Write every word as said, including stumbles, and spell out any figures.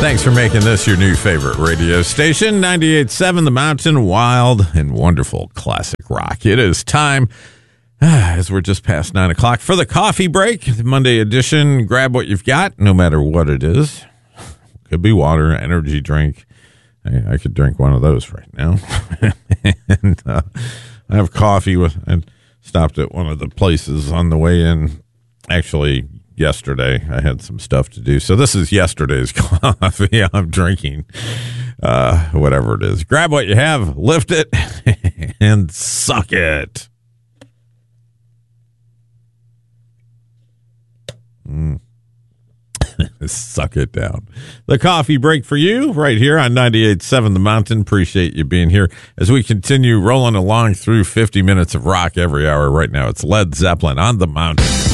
Thanks for making this your new favorite radio station, ninety-eight point seven The Mountain, wild and wonderful classic rock. It is time, as we're just past nine o'clock, for the coffee break, the Monday edition. Grab what you've got, no matter what it is. Could be water, energy drink. I, I could drink one of those right now. and uh, I have coffee with. I stopped at one of the places on the way in. Actually, yesterday I had some stuff to do, so this is yesterday's coffee I'm drinking. Uh, whatever it is, grab what you have, lift it, and suck it. Mm. Suck it down. The coffee break for you right here on ninety-eight point seven The Mountain. Appreciate you being here as we continue rolling along through fifty minutes of rock every hour. Right now it's Led Zeppelin on The Mountain.